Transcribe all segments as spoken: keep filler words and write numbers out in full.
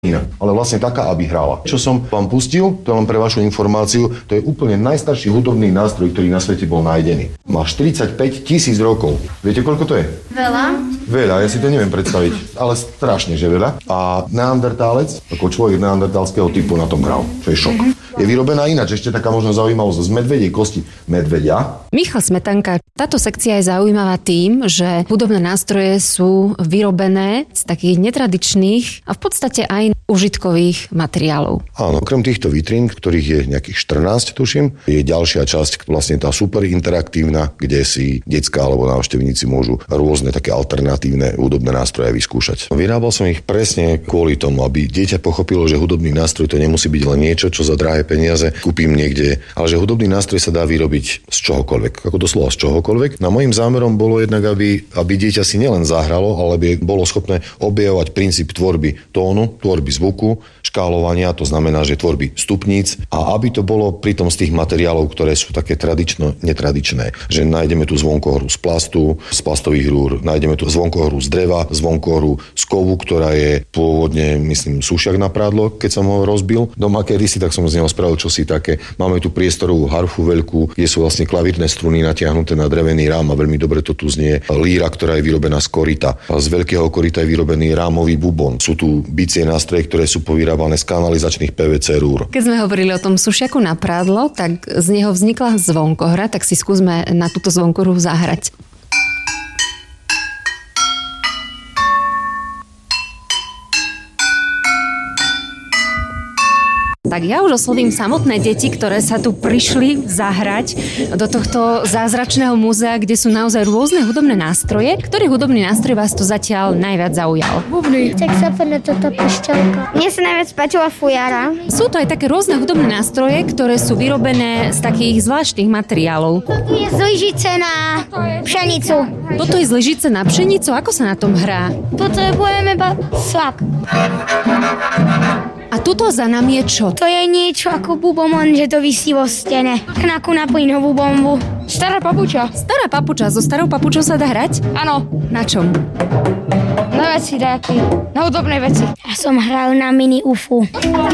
ale vlastne taká, aby hrála. Čo som vám pustil, to len pre vašu informáciu, to je úplne najstarší hudobný nástroj, ktorý na svete bol nájdený. Má štyridsaťpäť tisíc rokov. Viete, koľko to je? Veľa. Veľa, ja si to neviem predstaviť, ale strašne, že veľa. A neandertálec, ako človek neandertálskeho typu na tom hral, čo je šok. Mm-hmm. Je vyrobená ináč, ešte taká možno zaujímavosť, z medvedej kosti medvedia. Michal Smetanka, táto sekcia je zaujímavá tým, že hudobné nástroje sú vyrobené z takých netradičných a v podstate aj užitkových materiálov. Áno, okrem týchto vitrín, ktorých je nejakých štrnásť, tuším, je ďalšia časť, vlastne tá super interaktívna, kde si decká alebo návštevníci môžu rôzne také alternatívne hudobné nástroje vyskúšať. Vyrábal som ich presne kvôli tomu, aby dieťa pochopilo, že hudobný nástroj to nemusí byť len niečo, čo za drahé peniaze kúpim niekde, ale že hudobný nástroj sa dá vyrobiť z čohokoľvek, ako doslova z čohokoľvek. No mojím zámerom bolo jednak, aby, aby dieťa si nielen zahralo, ale aby bolo schopné objavovať princíp tvorby tónu, tvorby zvuku, škálovania, to znamená, že tvorby stupníc, a aby to bolo pritom z tých materiálov, ktoré sú také tradično netradičné. Že nájdeme tu zvonkohru z plastu, z plastových rúr, nájdeme tu zvonkohru z dreva, zvonkohru z kovu, ktorá je pôvodne, myslím, sušiak na prádlo, keď som ho rozbil doma kedysi, tak som z neho spravil čosi také. Máme tu priestorovú harfu veľkú, kde sú vlastne klavírne struny natiahnuté na drevený rám a veľmi dobre to tu znie. Líra, ktorá je vyrobená z korita. Z veľkého korita je vyrobený rámový bubon. Sú tu bicie nástroje, ktoré sú povyrábané z kanalizačných pé vé cé rúr. Keď sme hovorili o tom sušiaku na prádlo, tak z neho vznikla zvonkohra, tak si skúsme na túto zvonkohru zahrať. Tak ja už oslovím samotné deti, ktoré sa tu prišli zahrať do tohto zázračného múzea, kde sú naozaj rôzne hudobné nástroje. Ktorý hudobný nástroj vás tu zatiaľ najviac zaujal? Bubny. Saxofón, toto pišťalka. Mne sa najviac páčila fujara. Sú to aj také rôzne hudobné nástroje, ktoré sú vyrobené z takých zvláštnych materiálov. Toto je z lyžice na pšenicu. Toto je z lyžice na pšenicu? Ako sa na tom hrá? Potrebujeme iba slak. A tuto za nami je čo? To je niečo ako bubon, že to visí vo stene. Knaku na plynovú bombu. Stará papuča. Stará papuča. So starou papučou sa dá hrať? Áno. Na čom? Na veci dáky. Na hudobnej veci. Ja som hral na mini ufu.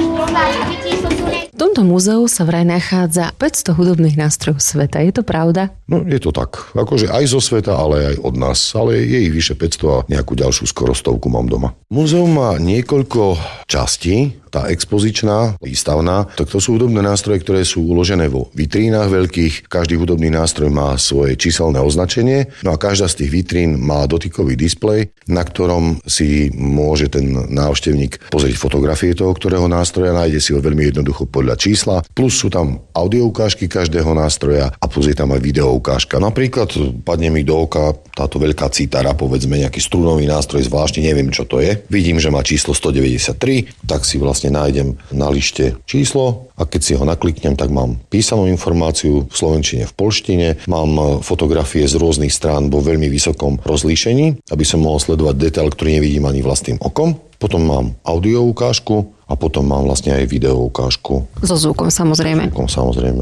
V tomto múzeu sa vraj nachádza päťsto hudobných nástrojov sveta. Je to pravda? No, je to tak. Akože aj zo sveta, ale aj od nás. Ale je ich vyše päťsto a nejakú ďalšiu skoro stovku mám doma. Múzeum má niekoľko častí. Tá expozičná, výstavná, tak to sú hudobné nástroje, ktoré sú uložené vo vitrínach veľkých. Každý hudobný nástroj má svoje číselné označenie, no a každá z tých vitrín má dotykový displej, na ktorom si môže ten návštevník pozrieť fotografie toho, ktorého nástroja, nájde si ho veľmi jednoducho podľa čísla, plus sú tam audio ukážky každého nástroja a plus je tam aj video ukážka. Napríklad padne mi do oka táto veľká citara, povedzme nejaký strunový nástroj zvláštny, neviem čo to je. Vidím, že má číslo stodeväťdesiattri, tak si vlastne nájdem na lište číslo a keď si ho nakliknem, tak mám písanú informáciu v slovenčine, v poľštine, mám fotografie z rôznych strán vo veľmi vysokom rozlíšení, aby som mohol sledovať detail, ktorý nevidím ani vlastným okom. Potom mám audio ukážku a potom mám vlastne aj video ukážku. So zvukom samozrejme. So zvukom samozrejme.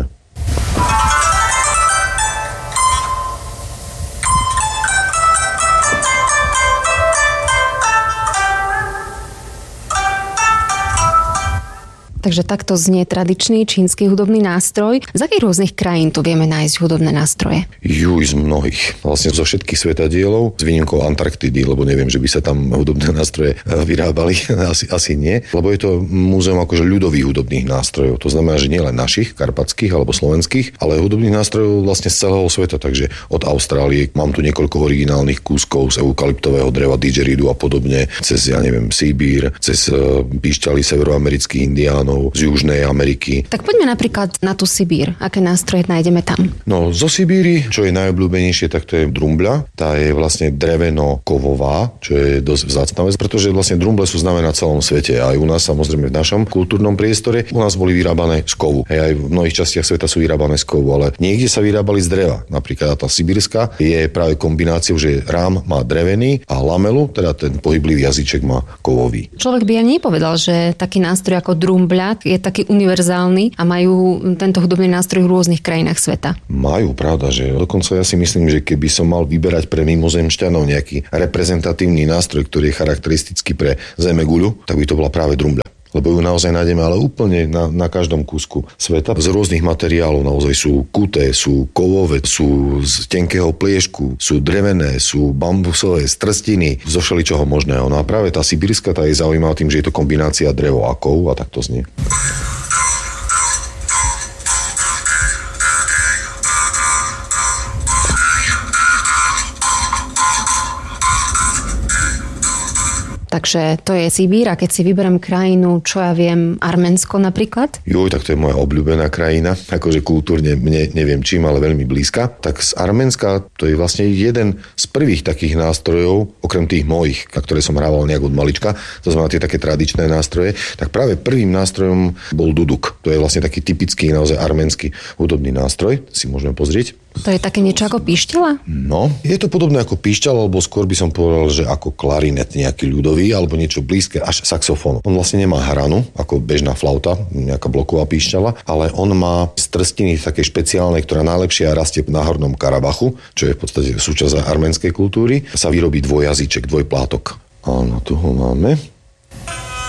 Takže takto znie tradičný čínsky hudobný nástroj. Z akých rôznych krajín tu vieme nájsť hudobné nástroje? Juj, z mnohých. Vlastne zo všetkých svetadielov, s výnimkou Antarktidy, lebo neviem, že by sa tam hudobné nástroje vyrábali. asi, asi nie. Lebo je to múzeum akože ľudových hudobných nástrojov. To znamená, že nie len našich, karpatských alebo slovenských, ale hudobných nástrojov vlastne z celého sveta. Takže od Austrálie mám tu niekoľko originálnych kúskov z eukalyptového dreva, didgeridu a podobne. Cez, ja neviem, Sibír, cez píšťaly severoamerických indiánov, z Južnej Ameriky. Tak poďme napríklad na tú Sibír. Aké nástroje nájdeme tam? No, zo Sibíry, čo je najobľúbenejšie, tak to je drumbľa. Tá je vlastne dreveno-kovová, čo je dosť vzácna vec, pretože vlastne drumble sú známe na celom svete. Aj u nás, samozrejme v našom kultúrnom priestore, u nás boli vyrábané z kovu. Hej, aj v mnohých častiach sveta sú vyrábané z kovu, ale niekde sa vyrábali z dreva. Napríklad tá sibírska je práve kombináciou, že rám má drevený a lamelu, teda ten pohyblivý jazyček má kovový. Človek by ani nepovedal, že taký nástroj ako drumbľa sveta je taký univerzálny a majú tento hudobný nástroj v rôznych krajinách sveta. Majú, pravda, že dokonca ja si myslím, že keby som mal vyberať pre mimozemšťanov nejaký reprezentatívny nástroj, ktorý je charakteristický pre zemeguľu, tak by to bola práve drumbľa. Lebo ju naozaj nájdeme, ale úplne na, na každom kúsku sveta. Z rôznych materiálov naozaj sú kuté, sú kovové, sú z tenkého pliešku, sú drevené, sú bambusové, z trstiny, zo všeličoho možného. No a práve tá sibírska, tá je zaujímavá tým, že je to kombinácia drevo a kov a tak to znie. Takže to je Sibír a keď si vyberiem krajinu, čo ja viem, Arménsko napríklad? Joj, tak to je moja obľúbená krajina, akože kultúrne mne neviem čím, ale veľmi blízka. Tak z Arménska to je vlastne jeden z prvých takých nástrojov, okrem tých mojich, na ktoré som hrával nejak od malička, to znamená tie také tradičné nástroje, tak práve prvým nástrojom bol duduk. To je vlastne taký typický, naozaj arménsky hudobný nástroj, si môžeme pozrieť. To je také niečo ako píšťala? No, je to podobné ako píšťal, alebo skôr by som povedal, že ako klarinet nejaký ľudový, alebo niečo blízke až saxofón. On vlastne nemá hranu, ako bežná flauta, nejaká bloková píšťala, ale on má z trstiny také špeciálnej, ktorá najlepšie rastie na Hornom Karabachu, čo je v podstate súčasť arménskej kultúry, sa vyrobí dvojjazyček, dvojplátok. Áno, tu ho máme.